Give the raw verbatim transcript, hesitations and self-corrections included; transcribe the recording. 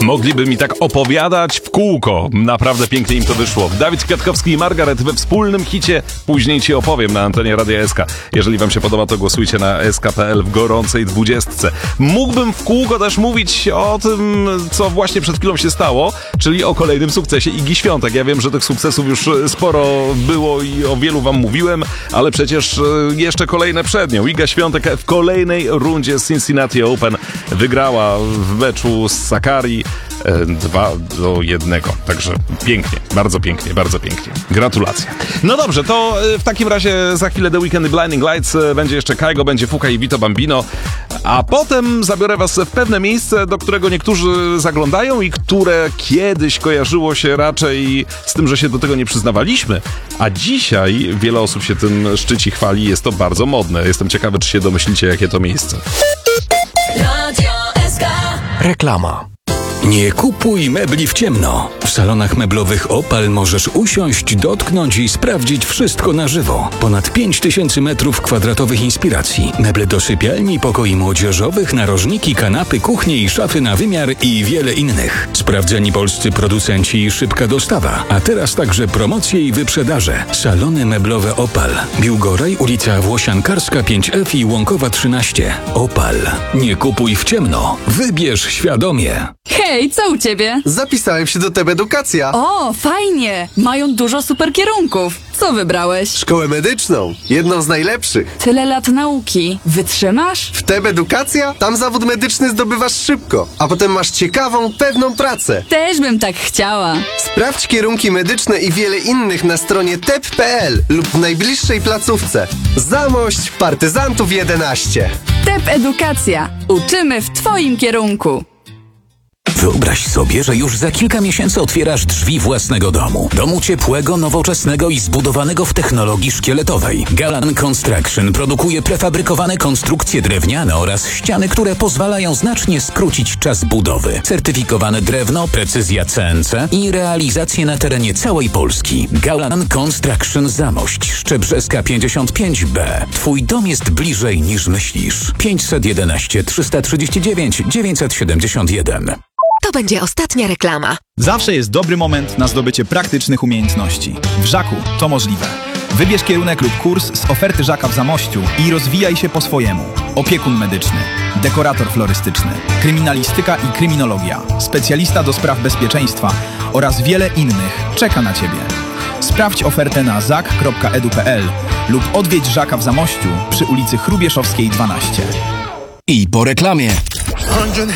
Mogliby mi tak opowiadać w kółko. Naprawdę pięknie im to wyszło. Dawid Kwiatkowski i Margaret we wspólnym hicie Później ci opowiem na antenie Radia S K. Jeżeli wam się podoba, to głosujcie na S K kropka P L w gorącej dwudziestce. Mógłbym w kółko też mówić o tym, co właśnie przed chwilą się stało, czyli o kolejnym sukcesie Igi Świątek. Ja wiem, że tych sukcesów już sporo było i o wielu wam mówiłem, ale przecież jeszcze kolejne przed nią. Iga Świątek w kolejnej rundzie Cincinnati Open wygrała w meczu z Sakkari dwa do jednego. Także pięknie, bardzo pięknie, bardzo pięknie. Gratulacje. No dobrze, to w takim razie za chwilę The Weeknd i Blinding Lights, będzie jeszcze Kaigo, będzie Fuka i Vito Bambino, a potem zabiorę was w pewne miejsce, do którego niektórzy zaglądają i które kiedyś kojarzyło się raczej z tym, że się do tego nie przyznawaliśmy, a dzisiaj wiele osób się tym szczyci, chwali, jest to bardzo modne. Jestem ciekawy, czy się domyślicie, jakie to miejsce. Radio S K. Reklama. Nie kupuj mebli w ciemno. W salonach meblowych Opal możesz usiąść, dotknąć i sprawdzić wszystko na żywo. Ponad pięć tysięcy metrów kwadratowych inspiracji. Meble do sypialni, pokoi młodzieżowych, narożniki, kanapy, kuchnie i szafy na wymiar i wiele innych. Sprawdzeni polscy producenci i szybka dostawa. A teraz także promocje i wyprzedaże. Salony meblowe Opal. Biłgoraj, ulica Włosiankarska pięć F i Łąkowa trzynaście. Opal. Nie kupuj w ciemno. Wybierz świadomie. Hej, co u ciebie? Zapisałem się do T E B Edukacja. O, fajnie! Mają dużo super kierunków. Co wybrałeś? Szkołę medyczną. Jedną z najlepszych. Tyle lat nauki. Wytrzymasz? W T E B Edukacja? Tam zawód medyczny zdobywasz szybko, a potem masz ciekawą, pewną pracę. Też bym tak chciała. Sprawdź kierunki medyczne i wiele innych na stronie T E P kropka P L lub w najbliższej placówce. Zamość Partyzantów jedenaście. T E P Edukacja. Uczymy w twoim kierunku. Wyobraź sobie, że już za kilka miesięcy otwierasz drzwi własnego domu. Domu ciepłego, nowoczesnego i zbudowanego w technologii szkieletowej. Galan Construction produkuje prefabrykowane konstrukcje drewniane oraz ściany, które pozwalają znacznie skrócić czas budowy. Certyfikowane drewno, precyzja C N C i realizacje na terenie całej Polski. Galan Construction Zamość, Szczebrzeska pięćdziesiąt pięć B. Twój dom jest bliżej niż myślisz. pięćset jedenaście trzysta trzydzieści dziewięć dziewięćset siedemdziesiąt jeden. To będzie ostatnia reklama. Zawsze jest dobry moment na zdobycie praktycznych umiejętności. W Żaku to możliwe. Wybierz kierunek lub kurs z oferty Żaka w Zamościu i rozwijaj się po swojemu. Opiekun medyczny, dekorator florystyczny, kryminalistyka i kryminologia, specjalista do spraw bezpieczeństwa oraz wiele innych czeka na Ciebie. Sprawdź ofertę na zak kropka edu kropka p l lub odwiedź Żaka w Zamościu przy ulicy Chrubieszowskiej dwanaście. I po reklamie. one